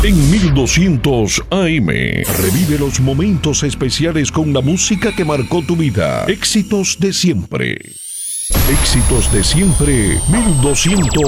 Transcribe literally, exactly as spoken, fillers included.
En mil doscientos A M, revive los momentos especiales con la música que marcó tu vida. Éxitos de siempre. Éxitos de siempre, mil doscientos